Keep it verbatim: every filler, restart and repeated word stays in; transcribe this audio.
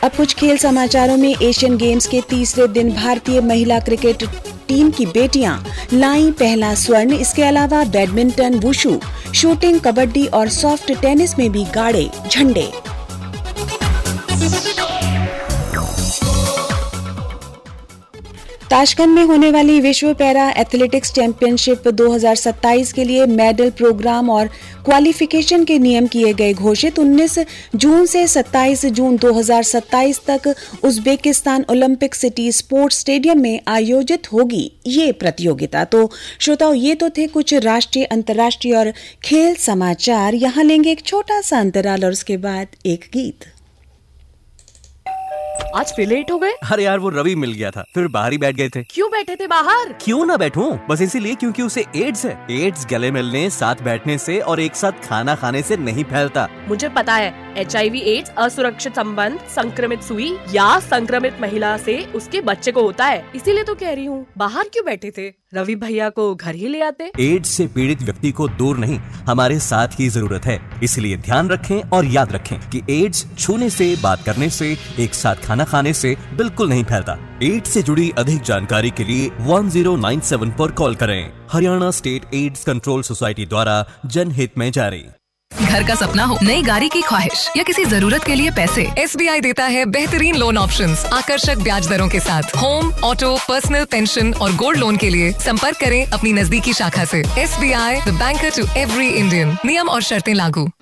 अब कुछ खेल समाचारों में। एशियन गेम्स के तीसरे दिन भारतीय महिला क्रिकेट टीम की बेटियां लाई पहला स्वर्ण। इसके अलावा बैडमिंटन, वुशु, शूटिंग, कबड्डी और सॉफ्ट टेनिस में भी गाड़े झंडे। ताशकंद में होने वाली विश्व पैरा एथलेटिक्स चैंपियनशिप दो हज़ार सत्ताईस के लिए मेडल प्रोग्राम और क्वालिफिकेशन के नियम किए गए घोषित। उन्नीस जून से सत्ताईस जून दो हज़ार सत्ताईस तक Uzbekistan Olympic city sports stadium में आयोजित होगी ये प्रतियोगिता। तो श्रोताओं, ये तो थे कुछ राष्ट्रीय, अंतर्राष्ट्रीय और खेल समाचार। यहाँ लेंगे एक छोटा सा अंतराल और उसके बाद एक गीत। आज फिर लेट हो गए? अरे यार, वो रवि मिल गया था, फिर बाहर ही बैठ गए थे। क्यों बैठे थे बाहर? क्यों ना बैठूं, बस इसीलिए क्योंकि उसे एड्स है। एड्स गले मिलने, साथ बैठने से और एक साथ खाना खाने से नहीं फैलता। मुझे पता है, एच आई वी एड्स असुरक्षित संबंध, संक्रमित सुई या संक्रमित महिला से उसके बच्चे को होता है। इसीलिए तो कह रही हूँ, बाहर क्यों बैठे थे? रवि भैया को घर ही ले आते। एड्स से पीड़ित व्यक्ति को दूर नहीं, हमारे साथ की जरूरत है। इसलिए ध्यान रखें और याद रखें कि एड्स छूने से, बात करने से, एक साथ खाना खाने से बिल्कुल नहीं फैलता। एड्स से जुड़ी अधिक जानकारी के लिए वन ज़ीरो नाइन सेवन पर कॉल करें। Haryana state AIDS control society द्वारा जनहित में जारी। घर का सपना हो, नई गाड़ी की ख्वाहिश या किसी जरूरत के लिए पैसे, एस बी आई देता है बेहतरीन लोन ऑप्शंस, आकर्षक ब्याज दरों के साथ। होम, ऑटो, पर्सनल, पेंशन और गोल्ड लोन के लिए संपर्क करें अपनी नजदीकी शाखा से। S B I, the banker to every Indian. नियम और शर्तें लागू।